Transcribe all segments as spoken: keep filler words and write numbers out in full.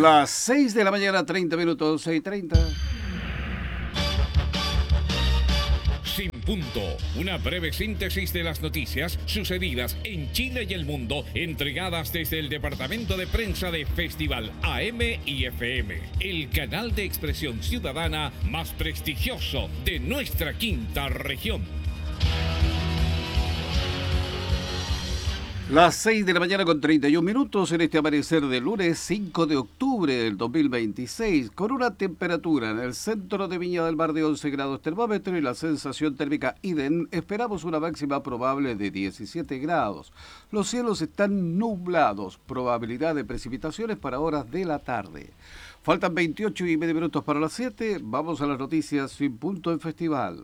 Las seis de la mañana, treinta minutos, seis y treinta. Sin punto, una breve síntesis de las noticias sucedidas en Chile y el mundo, entregadas desde el departamento de prensa de Festival A M y F M, el canal de expresión ciudadana más prestigioso de nuestra quinta región. Las seis de la mañana con treinta y un minutos en este amanecer de lunes cinco de octubre del dos mil veintiséis, con una temperatura en el centro de Viña del Mar de once grados termómetro y la sensación térmica idem. Esperamos una máxima probable de diecisiete grados. Los cielos están nublados, probabilidad de precipitaciones para horas de la tarde. Faltan veintiocho y medio minutos para las siete. Vamos a las noticias sin punto en festival.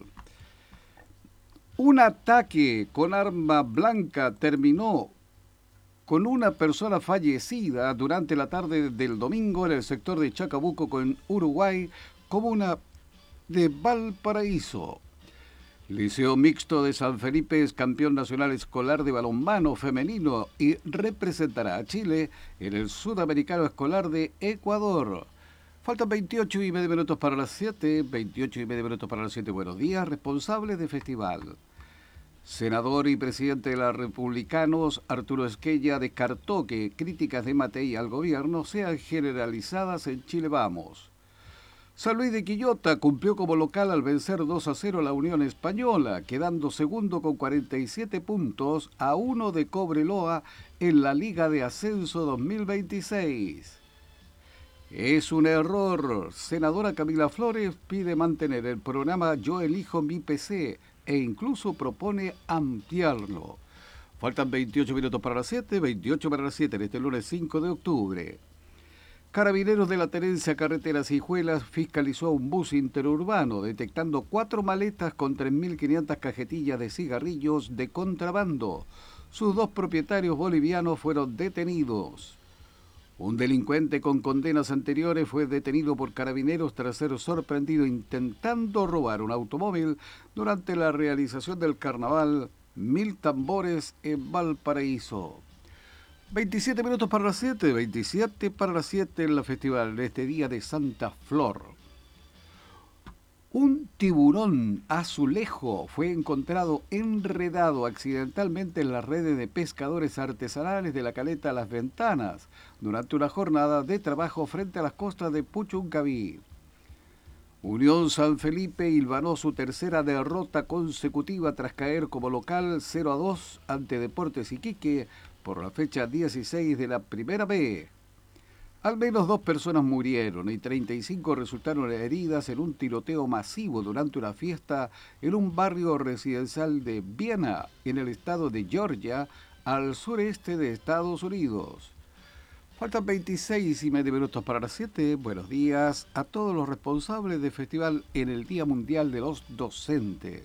Un ataque con arma blanca terminó con una persona fallecida durante la tarde del domingo en el sector de Chacabuco, con Uruguay, comuna de Valparaíso. Liceo Mixto de San Felipe es campeón nacional escolar de balonmano femenino y representará a Chile en el Sudamericano Escolar de Ecuador. Faltan veintiocho y medio minutos para las siete, veintiocho y medio minutos para las siete. Buenos días, responsables de festival. Senador y presidente de los republicanos, Arturo Esquella, descartó que críticas de Matei al gobierno sean generalizadas en Chile Vamos. San Luis de Quillota cumplió como local al vencer dos a cero a la Unión Española, quedando segundo con cuarenta y siete puntos a uno de Cobreloa en la Liga de Ascenso dos mil veintiséis. Es un error. Senadora Camila Flores pide mantener el programa Yo Elijo Mi P C e incluso propone ampliarlo. Faltan veintiocho minutos para las siete, veintiocho para las siete en este lunes cinco de octubre. Carabineros de la Tenencia Carreteras Hijuelas fiscalizó un bus interurbano, detectando cuatro maletas con tres mil quinientas cajetillas de cigarrillos de contrabando. Sus dos propietarios bolivianos fueron detenidos. Un delincuente con condenas anteriores fue detenido por Carabineros tras ser sorprendido intentando robar un automóvil durante la realización del carnaval Mil Tambores en Valparaíso. veintisiete minutos para las siete, veintisiete para las siete en la festival de este día de Santa Flor. Un tiburón azulejo fue encontrado enredado accidentalmente en las redes de pescadores artesanales de la caleta Las Ventanas durante una jornada de trabajo frente a las costas de Puchuncaví. Unión San Felipe hilvanó su tercera derrota consecutiva tras caer como local cero a dos ante Deportes Iquique por la fecha dieciséis de la Primera B. Al menos dos personas murieron y treinta y cinco resultaron heridas en un tiroteo masivo durante una fiesta en un barrio residencial de Viena, en el estado de Georgia, al sureste de Estados Unidos. Faltan veintiséis y medio minutos para las siete. Buenos días a todos los responsables del festival en el Día Mundial de los Docentes.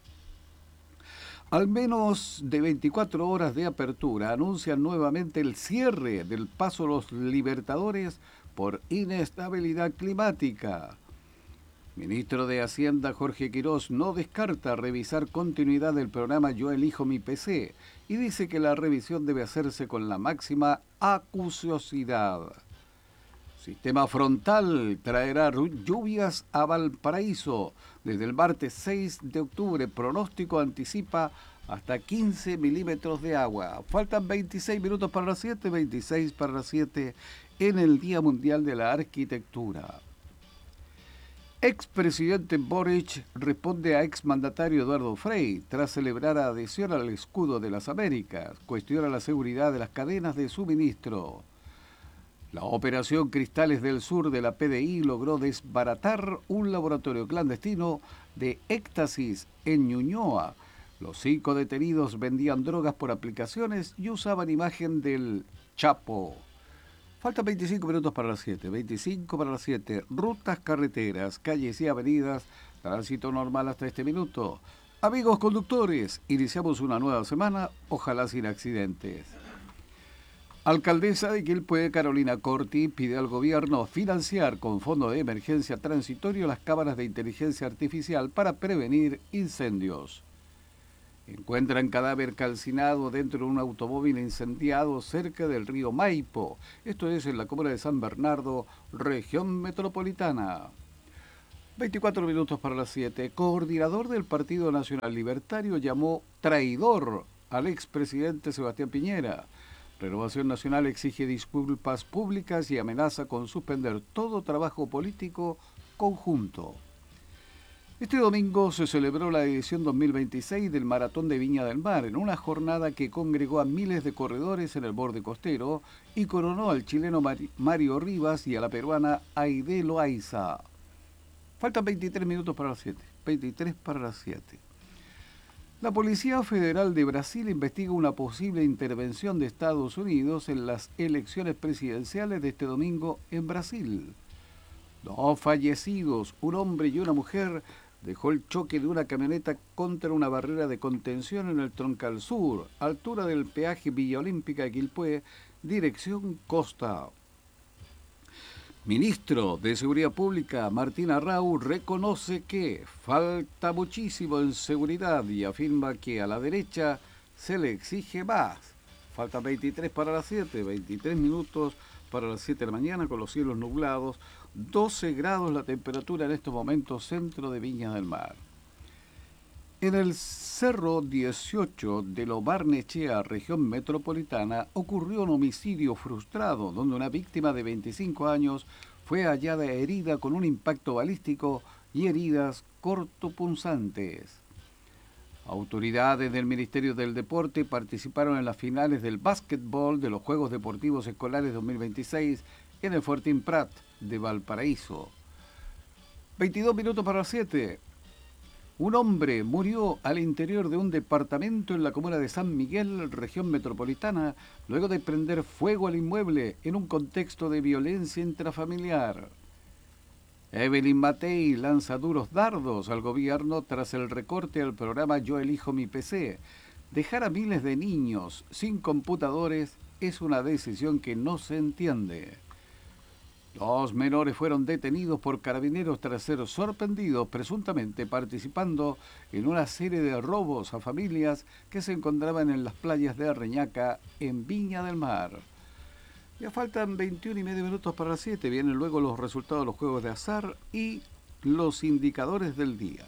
Al menos de veinticuatro horas de apertura anuncian nuevamente el cierre del Paso Los Libertadores por inestabilidad climática. Ministro de Hacienda Jorge Quirós no descarta revisar continuidad del programa Yo Elijo Mi P C y dice que la revisión debe hacerse con la máxima acuciosidad. Sistema frontal traerá lluvias a Valparaíso. Desde el martes seis de octubre, pronóstico anticipa hasta quince milímetros de agua. Faltan veintiséis minutos para las siete, veintiséis para las siete en el Día Mundial de la Arquitectura. Expresidente Boric responde a exmandatario Eduardo Frei tras celebrar adhesión al escudo de las Américas. Cuestiona la seguridad de las cadenas de suministro. La operación Cristales del Sur de la P D I logró desbaratar un laboratorio clandestino de éxtasis en Ñuñoa. Los cinco detenidos vendían drogas por aplicaciones y usaban imagen del Chapo. Faltan veinticinco minutos para las siete, veinticinco para las siete. Rutas, carreteras, calles y avenidas, tránsito normal hasta este minuto. Amigos conductores, iniciamos una nueva semana, ojalá sin accidentes. Alcaldesa de Quilpué, Carolina Corti, pide al gobierno financiar con fondo de emergencia transitorio las cámaras de inteligencia artificial para prevenir incendios. Encuentran cadáver calcinado dentro de un automóvil incendiado cerca del río Maipo. Esto es en la comuna de San Bernardo, región metropolitana. veinticuatro minutos para las siete. Coordinador del Partido Nacional Libertario llamó traidor al expresidente Sebastián Piñera. Renovación Nacional exige disculpas públicas y amenaza con suspender todo trabajo político conjunto. Este domingo se celebró la edición dos mil veintiséis del Maratón de Viña del Mar, en una jornada que congregó a miles de corredores en el borde costero y coronó al chileno Mario Rivas y a la peruana Aide Loaiza. Faltan veintitrés minutos para las siete. veintitrés para las siete. La Policía Federal de Brasil investiga una posible intervención de Estados Unidos en las elecciones presidenciales de este domingo en Brasil. Dos fallecidos, un hombre y una mujer, dejó el choque de una camioneta contra una barrera de contención en el Troncal Sur, altura del peaje Villa Olímpica de Quilpué, dirección Costa. Ministro de Seguridad Pública, Martín Arrau, reconoce que falta muchísimo en seguridad y afirma que a la derecha se le exige más. Faltan veintitrés para las siete, veintitrés minutos para las siete de la mañana con los cielos nublados, doce grados la temperatura en estos momentos, centro de Viña del Mar. En el Cerro dieciocho de Lo Barnechea, región metropolitana, ocurrió un homicidio frustrado donde una víctima de veinticinco años fue hallada herida con un impacto balístico y heridas cortopunzantes. Autoridades del Ministerio del Deporte participaron en las finales del básquetbol de los Juegos Deportivos Escolares dos mil veintiséis en el Fortín Prat de Valparaíso. veintidós minutos para las siete. Un hombre murió al interior de un departamento en la comuna de San Miguel, región metropolitana, luego de prender fuego al inmueble en un contexto de violencia intrafamiliar. Evelyn Matei lanza duros dardos al gobierno tras el recorte al programa Yo elijo mi P C. Dejar a miles de niños sin computadores es una decisión que no se entiende. Dos menores fueron detenidos por carabineros tras ser sorprendidos presuntamente participando en una serie de robos a familias que se encontraban en las playas de Reñaca, en Viña del Mar. Ya faltan veintiuno y medio minutos para las siete. Vienen luego los resultados de los juegos de azar y los indicadores del día.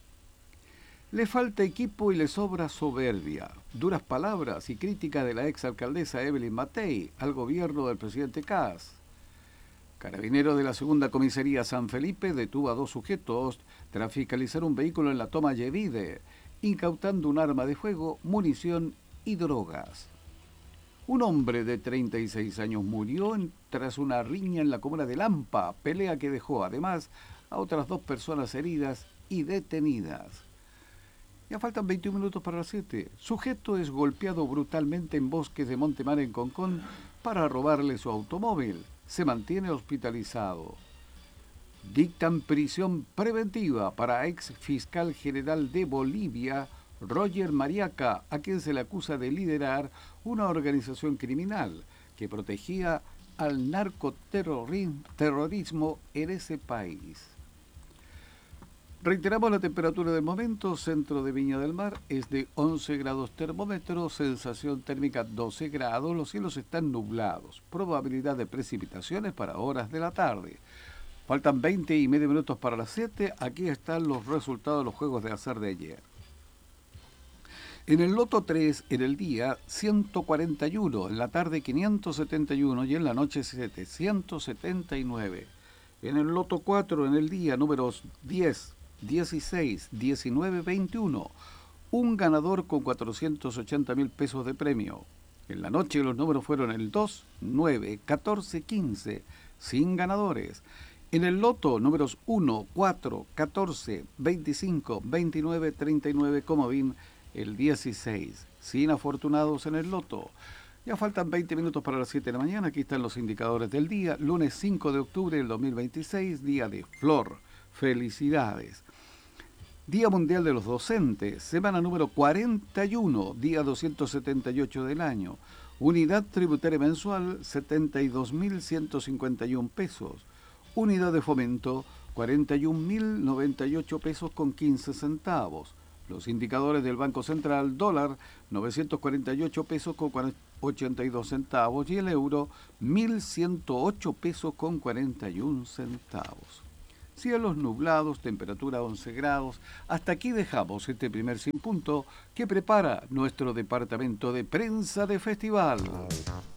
Le falta equipo y le sobra soberbia. Duras palabras y críticas de la exalcaldesa Evelyn Matei al gobierno del presidente Kast. Carabineros de la segunda comisaría San Felipe detuvo a dos sujetos tras fiscalizar un vehículo en la toma Yevide, incautando un arma de fuego, munición y drogas. Un hombre de treinta y seis años murió en, tras una riña en la comuna de Lampa, pelea que dejó además a otras dos personas heridas y detenidas. Ya faltan veintiún minutos para las siete. Sujeto es golpeado brutalmente en bosques de Montemar en Concón para robarle su automóvil. Se mantiene hospitalizado. Dictan prisión preventiva para ex fiscal general de Bolivia, Roger Mariaca, a quien se le acusa de liderar una organización criminal que protegía al narcoterrorismo en ese país. Reiteramos la temperatura del momento. Centro de Viña del Mar es de once grados termómetro, sensación térmica doce grados, los cielos están nublados, probabilidad de precipitaciones para horas de la tarde. Faltan veinte y medio minutos para las siete, aquí están los resultados de los juegos de azar de ayer. En el loto tres, en el día, ciento cuarenta y uno, en la tarde quinientos setenta y uno y en la noche setecientos setenta y nueve. En el loto cuatro, en el día, números diez, dieciséis, diecinueve, veintiuno, un ganador con cuatrocientos ochenta mil pesos de premio. En la noche los números fueron el dos, nueve, catorce, quince, sin ganadores. En el loto, números uno, cuatro, catorce, veinticinco, veintinueve, treinta y nueve, comodín, el dieciséis, sin afortunados en el loto. Ya faltan veinte minutos para las siete de la mañana, aquí están los indicadores del día, lunes cinco de octubre del dos mil veintiséis, día de Flor. Felicidades. Día Mundial de los Docentes, semana número cuarenta y uno, día doscientos setenta y ocho del año. Unidad tributaria mensual, setenta y dos mil ciento cincuenta y uno pesos. Unidad de fomento, cuarenta y un mil noventa y ocho pesos con quince centavos. Los indicadores del Banco Central, dólar novecientos cuarenta y ocho pesos con ochenta y dos centavos y el euro mil ciento ocho pesos con cuarenta y un centavos. Cielos nublados, temperatura once grados. Hasta aquí dejamos este primer Sin Punto que prepara nuestro departamento de prensa de festival.